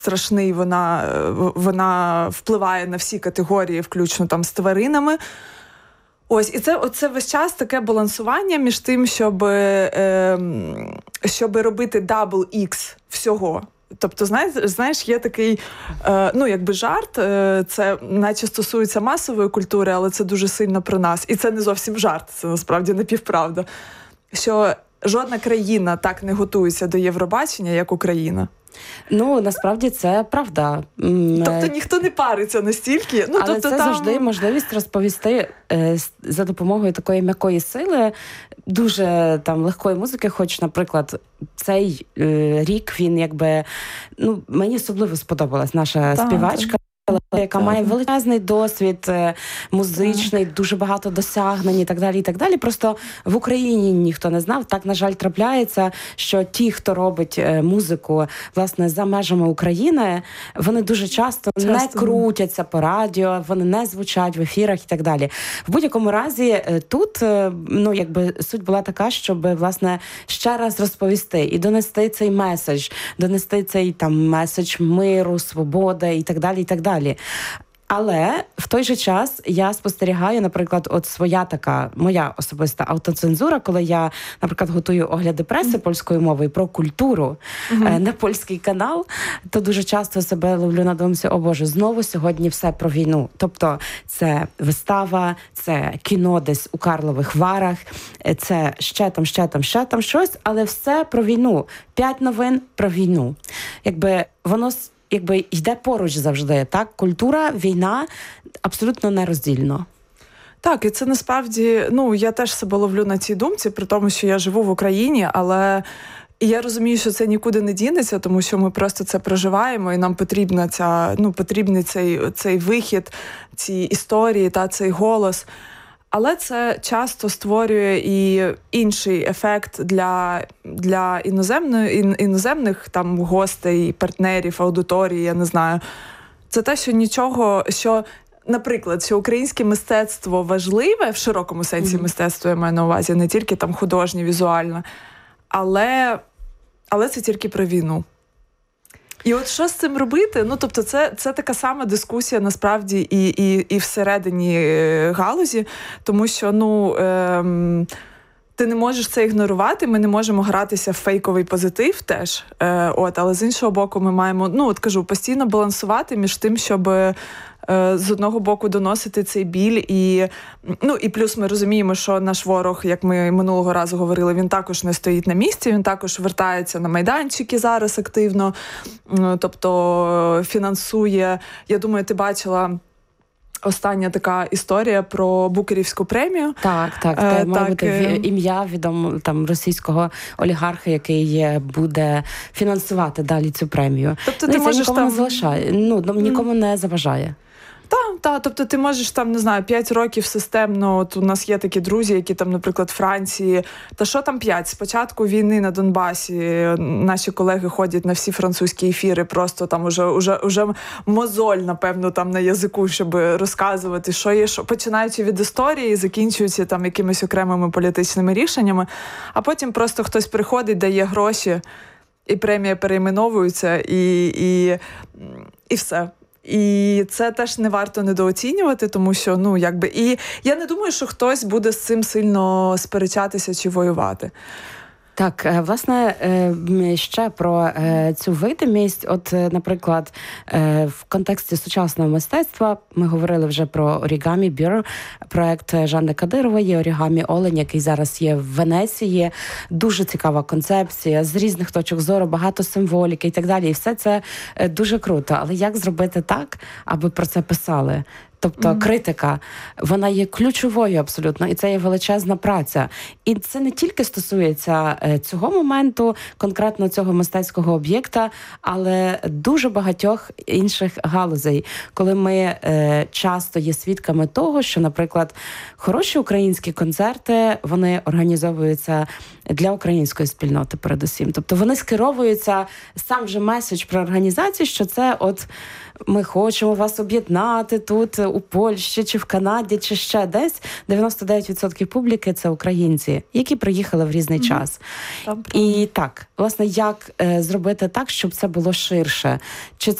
страшний, вона впливає на всі категорії, включно там з тваринами. Ось, і це весь час таке балансування між тим, щоб робити double X всього. Тобто, знаєш, є такий, якби жарт, це наче стосується масової культури, але це дуже сильно про нас. І це не зовсім жарт, це насправді напівправда. Що жодна країна так не готується до Євробачення, як Україна. Ну, насправді це правда. Тобто ніхто не париться настільки. Але це завжди можливість розповісти за допомогою такої м'якої сили, дуже там легкої музики, хоч, наприклад, цей рік він якби, мені особливо сподобалась наша співачка. Яка має величезний досвід музичний, дуже багато досягнень і так далі, і так далі. Просто в Україні ніхто не знав. Так, на жаль, трапляється, що ті, хто робить музику, власне, за межами України, вони дуже часто не крутяться по радіо, вони не звучать в ефірах і так далі. В будь-якому разі, тут, якби суть була така, щоб, власне, ще раз розповісти і донести цей меседж, донести цей там меседж миру, свободи і так далі, і так далі. Але в той же час я спостерігаю, наприклад, от своя така, моя особиста автоцензура, коли я, наприклад, готую огляди преси польською мовою про культуру на польський канал, то дуже часто себе ловлю на думці, о Боже, знову сьогодні все про війну. Тобто це вистава, це кіно десь у Карлових Варах, це ще там щось, але все про війну. 5 новин про війну. Якби воно йде поруч завжди, так? Культура, війна абсолютно нероздільно. Так, і це насправді, я теж себе ловлю на цій думці, при тому, що я живу в Україні, але я розумію, що це нікуди не дінеться, тому що ми просто це проживаємо, і нам потрібний цей вихід, ці історії, цей голос. Але це часто створює і інший ефект для іноземних там гостей, партнерів, аудиторії, я не знаю. Це те, що наприклад, що українське мистецтво важливе, в широкому сенсі мистецтво, я маю на увазі, не тільки там художнє, візуальне, але це тільки про війну. І от що з цим робити? Тобто це така сама дискусія, насправді, і всередині галузі, тому що, ти не можеш це ігнорувати, ми не можемо гратися в фейковий позитив теж, але з іншого боку ми маємо, постійно балансувати між тим, щоб з одного боку доносити цей біль, і плюс ми розуміємо, що наш ворог, як ми минулого разу говорили, він також не стоїть на місці, він також вертається на майданчики зараз активно, тобто фінансує. Я думаю, ти бачила остання така історія про Букерівську премію. Так. Має бути ім'я відомо там російського олігарха, який буде фінансувати далі цю премію. Тобто ти можеш нікому не залишає, нікому не заважає. Тобто ти можеш 5 років системно, от у нас є такі друзі, які там, наприклад, Франції, та що там 5? Спочатку війни на Донбасі наші колеги ходять на всі французькі ефіри, просто там уже мозоль, напевно, там на язику, щоб розказувати, що є, що, починаючи від історії, закінчуючи там якимись окремими політичними рішеннями, а потім просто хтось приходить, дає гроші, і премія перейменовується, і все. І це теж не варто недооцінювати, тому що, і я не думаю, що хтось буде з цим сильно сперечатися чи воювати. Так, власне, ще про цю видимість. От, наприклад, в контексті сучасного мистецтва ми говорили вже про Origami Bureau, проект Жанни Кадирової, Origami Олень, який зараз є в Венеції. Дуже цікава концепція, з різних точок зору, багато символіки і так далі. І все це дуже круто. Але як зробити так, аби про це писали? Тобто критика, вона є ключовою абсолютно, і це є величезна праця. І це не тільки стосується цього моменту, конкретно цього мистецького об'єкта, але дуже багатьох інших галузей, коли ми часто є свідками того, що, наприклад, хороші українські концерти, вони організовуються для української спільноти передусім. Тобто вони скеровуються, сам же меседж про організацію, що це от ми хочемо вас об'єднати тут, у Польщі, чи в Канаді, чи ще десь. 99% публіки – це українці, які приїхали в різний час. І так, власне, як зробити так, щоб це було ширше? Чи